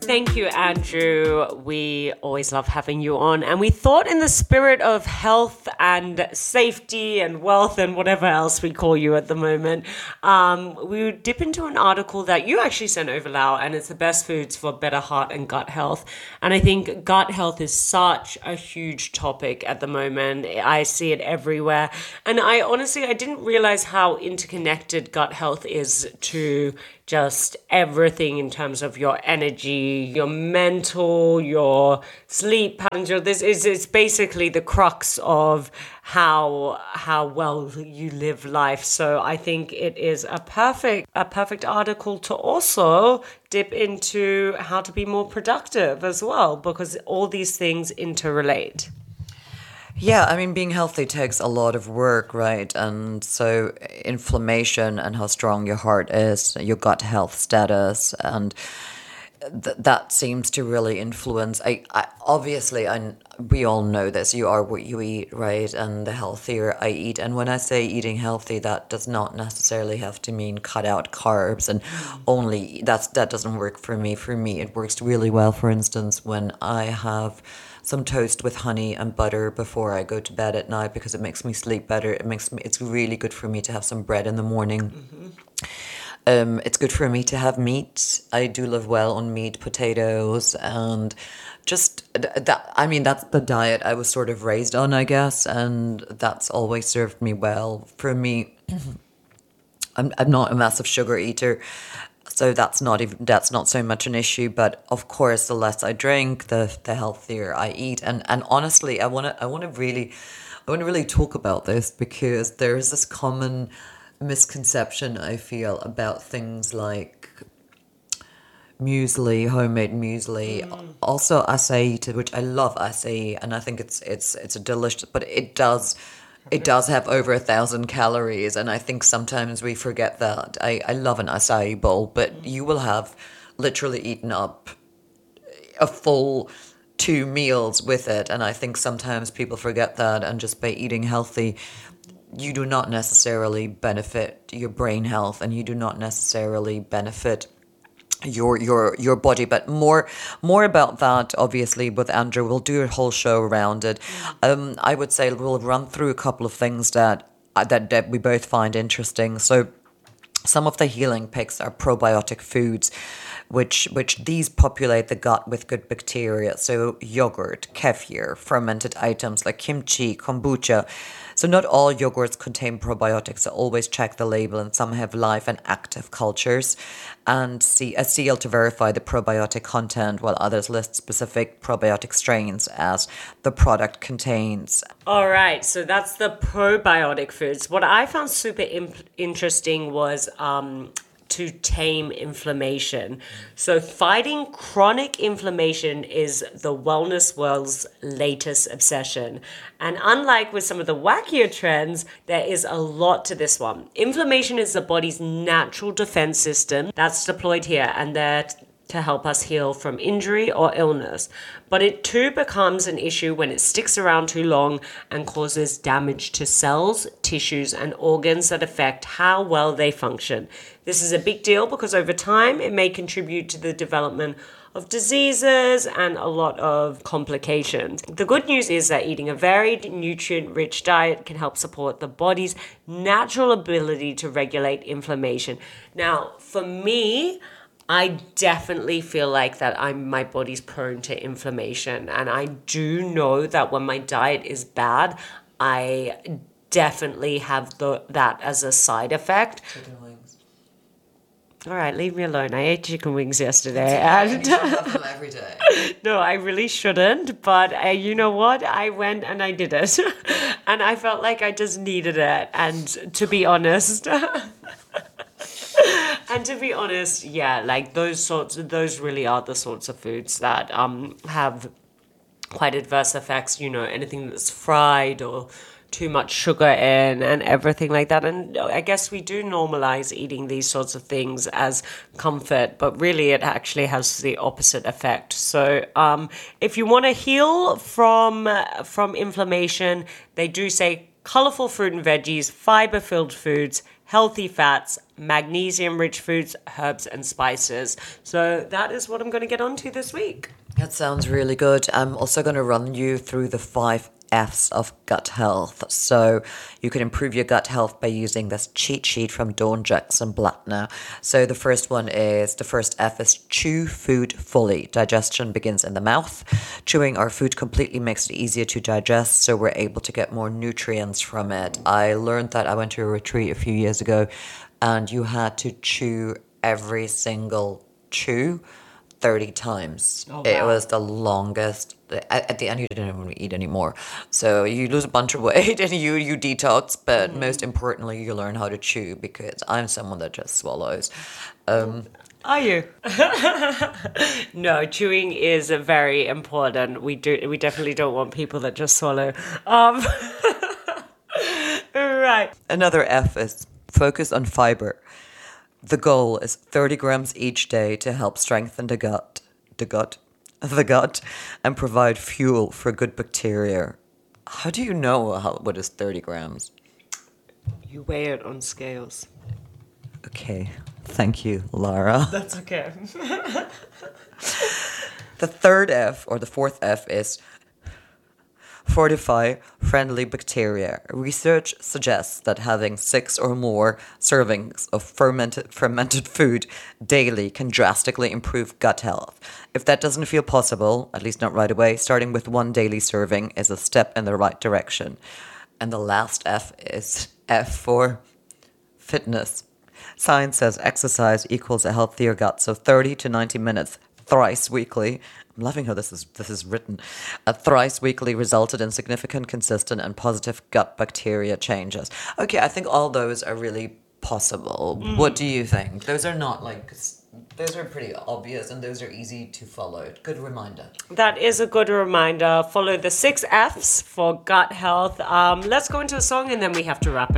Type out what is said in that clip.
Thank you, Andrew. We always love having you on. And we thought, in the spirit of health and safety and wealth and whatever else we call you at the moment, we would dip into an article that you actually sent over, Lau, and it's the best foods for better heart and gut health. And I think gut health is such a huge topic at the moment. I see it everywhere. And I didn't realize how interconnected gut health is to just everything in terms of your energy, your mental, your sleep patterns. It's basically the crux of how well you live life. So I think it is a perfect article to also dip into how to be more productive as well, because all these things interrelate. Yeah, I mean, being healthy takes a lot of work, right? And so inflammation and how strong your heart is, your gut health status, and that seems to really influence. We all know this. You are what you eat, right? And the healthier I eat, and when I say eating healthy, that does not necessarily have to mean cut out carbs and only. That doesn't work for me. For me, it works really well. For instance, when I have some toast with honey and butter before I go to bed at night, because it makes me sleep better. It's really good for me to have some bread in the morning. It's good for me to have meat. I do live well on meat, potatoes, and just that. I mean, that's the diet I was sort of raised on, I guess, and that's always served me well. For me, I'm not a massive sugar eater, so that's not so much an issue. But of course, the less I drink, the healthier I eat. And honestly, I wanna really talk about this, because there is this common misconception, I feel, about things like muesli, homemade muesli, also acai, which I love acai, and I think it's a delicious, but it does have over 1,000 calories, and I think sometimes we forget that. I love an acai bowl, but you will have literally eaten up a full 2 meals with it, and I think sometimes people forget that, and just by eating healthy, you do not necessarily benefit your brain health, and you do not necessarily benefit your body. But more about that, obviously, with Andrew. We'll do a whole show around it. I would say we'll run through a couple of things that we both find interesting. So some of the healing picks are probiotic foods, which these populate the gut with good bacteria. So yogurt, kefir, fermented items like kimchi, kombucha. So not all yogurts contain probiotics. So always check the label, and some have live and active cultures, and see a seal to verify the probiotic content, while others list specific probiotic strains as the product contains. All right, so that's the probiotic foods. What I found super interesting was to tame inflammation. So fighting chronic inflammation is the wellness world's latest obsession. And unlike with some of the wackier trends, there is a lot to this one. Inflammation is the body's natural defense system that's deployed here, and there to help us heal from injury or illness. But it too becomes an issue when it sticks around too long and causes damage to cells, tissues, and organs that affect how well they function. This is a big deal because over time it may contribute to the development of diseases and a lot of complications. The good news is that eating a varied, nutrient-rich diet can help support the body's natural ability to regulate inflammation. Now, for me, I definitely feel like that my body's prone to inflammation, and I do know that when my diet is bad, I definitely have that as a side effect. Chicken wings. All right, leave me alone. I ate chicken wings yesterday. And you have them every day. No, I really shouldn't, but you know what? I went and I did it, and I felt like I just needed it. And to be honest. And to be honest, yeah, like those really are the sorts of foods that have quite adverse effects, anything that's fried or too much sugar in and everything like that. And I guess we do normalize eating these sorts of things as comfort, but really it actually has the opposite effect. So if you want to heal from inflammation, they do say colorful fruit and veggies, fiber-filled foods, healthy fats, magnesium-rich foods, herbs, and spices. So that is what I'm going to get onto this week. That sounds really good. I'm also going to run you through the 5 F's of gut health. So you can improve your gut health by using this cheat sheet from Dawn Jackson Blattner. So the first F is chew food fully. Digestion begins in the mouth. Chewing our food completely makes it easier to digest, so we're able to get more nutrients from it. I learned that I went to a retreat a few years ago, and you had to chew every single chew 30 times. Oh, wow. It was the longest. At the end, you didn't want to eat anymore. So you lose a bunch of weight and you detox, but most importantly, you learn how to chew, because I'm someone that just swallows. Are you? No, chewing is very important. We definitely don't want people that just swallow. Right. Another F is focus on fiber. The goal is 30 grams each day to help strengthen the gut, and provide fuel for good bacteria. How do you know what is 30 grams? You weigh it on scales. Okay, thank you, Lara. That's okay. The fourth F is fortify friendly bacteria. Research suggests that having 6 or more servings of fermented food daily can drastically improve gut health. If that doesn't feel possible, at least not right away, starting with 1 daily serving is a step in the right direction. And the last F is F for fitness. Science says exercise equals a healthier gut, so 30 to 90 minutes thrice weekly. I'm loving how this is written. Thrice weekly resulted in significant, consistent, and positive gut bacteria changes. Okay, I think all those are really possible. What do you think? Those are not those are pretty obvious, and those are easy to follow. Good reminder. That is a good reminder. Follow the 6 F's for gut health. Let's go into a song and then we have to wrap it